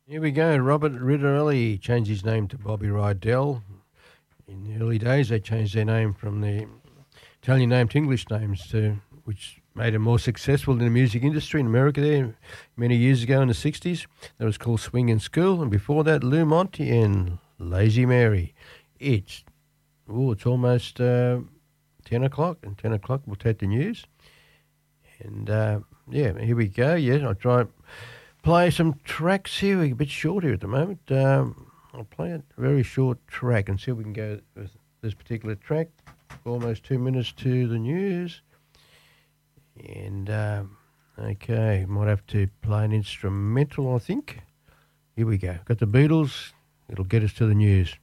Here we go. Robert Riddarelli changed his name to Bobby Rydell. In the early days, they changed their name from the Italian name to English names, which made them more successful in the music industry in America there many years ago in the 60s. That was called Swing in School. And before that, Lou Monte and Lazy Mary. It's almost 10 o'clock. And 10 o'clock, we'll take the news. And, here we go. Yeah, I'll try and play some tracks here. We're a bit short here at the moment. I'll play a very short track and see if we can go with this particular track. Almost 2 minutes to the news. And, okay, might have to play an instrumental, I think. Here we go. Got the Beatles. It'll get us to the news.